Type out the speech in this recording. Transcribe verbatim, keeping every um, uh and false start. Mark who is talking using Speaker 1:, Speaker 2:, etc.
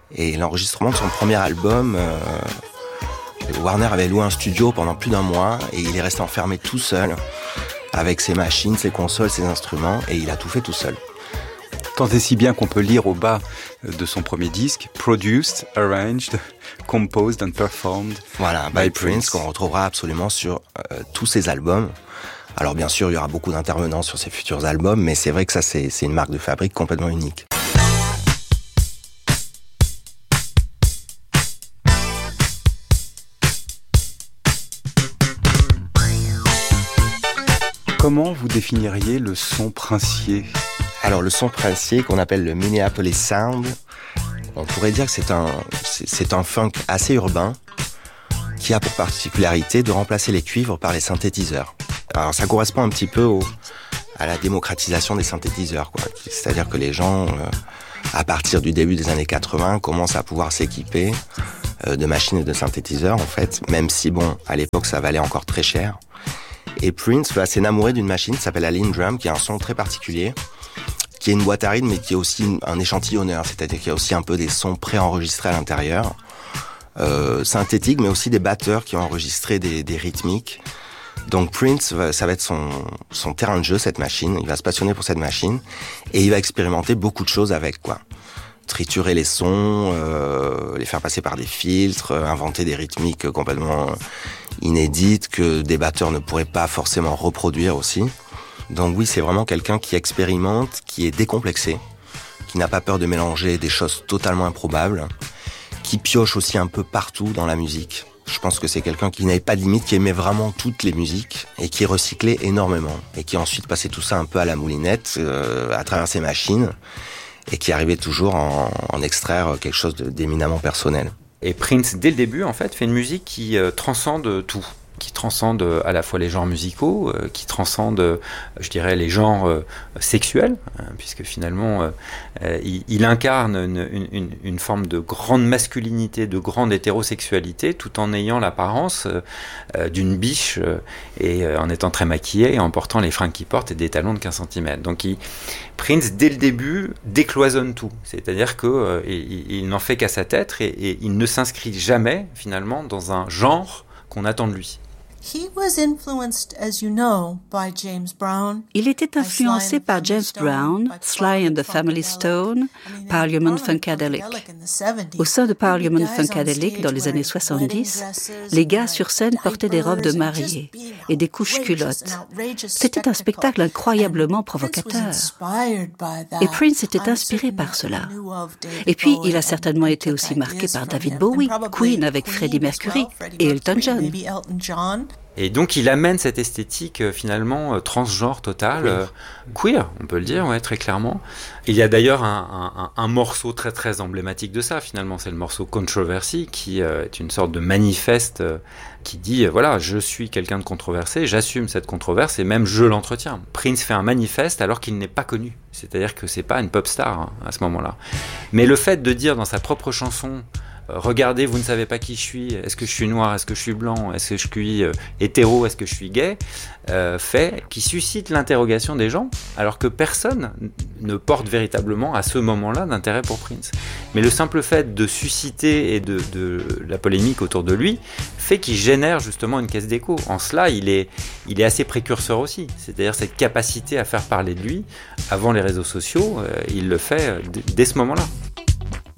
Speaker 1: Et l'enregistrement de son premier album, euh, Warner avait loué un studio pendant plus d'un mois et il est resté enfermé tout seul avec ses machines, ses consoles, ses instruments, et il a tout fait tout seul.
Speaker 2: Tant et si bien qu'on peut lire au bas de son premier disque, Produced, Arranged, Composed and Performed.
Speaker 1: Voilà, by, by Prince, Prince, qu'on retrouvera absolument sur euh, tous ses albums. Alors bien sûr, il y aura beaucoup d'intervenants sur ses futurs albums, mais c'est vrai que ça, c'est, c'est une marque de fabrique complètement unique.
Speaker 2: Comment vous définiriez le son princier ?
Speaker 1: Alors le son princier qu'on appelle le Minneapolis Sound, on pourrait dire que c'est un, c'est, c'est un funk assez urbain qui a pour particularité de remplacer les cuivres par les synthétiseurs. Alors ça correspond un petit peu au, à la démocratisation des synthétiseurs, quoi. C'est-à-dire que les gens, euh, à partir du début des années quatre-vingts, commencent à pouvoir s'équiper euh, de machines et de synthétiseurs, en fait, même si, bon, à l'époque, ça valait encore très cher. Et Prince va s'énamorer d'une machine qui s'appelle la Lindrum, qui a un son très particulier, qui est une boîte à rythme, mais qui est aussi un échantillonneur, c'est-à-dire qu'il y a aussi un peu des sons préenregistrés à l'intérieur, euh, synthétiques, mais aussi des batteurs qui ont enregistré des, des rythmiques. Donc Prince, ça va être son, son terrain de jeu, cette machine. Il va se passionner pour cette machine et il va expérimenter beaucoup de choses avec, quoi. Triturer les sons, euh, les faire passer par des filtres, euh, inventer des rythmiques complètement inédites que des batteurs ne pourraient pas forcément reproduire aussi. Donc oui, c'est vraiment quelqu'un qui expérimente, qui est décomplexé, qui n'a pas peur de mélanger des choses totalement improbables, qui pioche aussi un peu partout dans la musique. Je pense que c'est quelqu'un qui n'avait pas de limite, qui aimait vraiment toutes les musiques et qui recyclait énormément. Et qui ensuite passait tout ça un peu à la moulinette, euh, à travers ses machines, et qui arrivait toujours en, en extraire quelque chose de, d'éminemment personnel.
Speaker 3: Et Prince, dès le début, en fait, fait une musique qui euh, transcende tout. Qui transcende à la fois les genres musicaux, euh, qui transcende, euh, je dirais, les genres euh, sexuels, hein, puisque finalement, euh, euh, il, il incarne une, une, une forme de grande masculinité, de grande hétérosexualité, tout en ayant l'apparence euh, d'une biche euh, et euh, en étant très maquillé et en portant les fringues qu'il porte et des talons de quinze centimètres. Donc, il, Prince, dès le début, décloisonne tout. C'est-à-dire qu'il euh, il, il n'en fait qu'à sa tête et, et il ne s'inscrit jamais, finalement, dans un genre qu'on attend de lui.
Speaker 4: Il était influencé par James Brown, Sly and the Family Stone, Parliament Funkadelic. Au sein de Parliament Funkadelic, dans les années soixante-dix, les gars sur scène portaient des robes de mariée et des couches culottes. C'était un spectacle incroyablement provocateur. Et Prince était inspiré par cela. Et puis, il a certainement été aussi marqué par David Bowie, Queen avec Freddie Mercury et Elton John.
Speaker 3: Et donc il amène cette esthétique euh, finalement euh, transgenre totale, euh, queer, on peut le dire, ouais, très clairement. Il y a d'ailleurs un, un, un morceau très très emblématique de ça finalement, c'est le morceau Controversy, qui euh, est une sorte de manifeste euh, qui dit euh, voilà, je suis quelqu'un de controversé, j'assume cette controverse et même je l'entretiens. Prince fait un manifeste alors qu'il n'est pas connu, c'est-à-dire que c'est pas une pop star hein, à ce moment-là. Mais le fait de dire dans sa propre chanson regardez, vous ne savez pas qui je suis, est-ce que je suis noir, est-ce que je suis blanc, est-ce que je suis euh, hétéro, est-ce que je suis gay, euh, fait qui suscite l'interrogation des gens, alors que personne ne porte véritablement à ce moment-là d'intérêt pour Prince. Mais le simple fait de susciter et de, de la polémique autour de lui fait qu'il génère justement une caisse d'écho. En cela, il est, il est assez précurseur aussi, c'est-à-dire cette capacité à faire parler de lui avant les réseaux sociaux, euh, il le fait d- dès ce moment-là.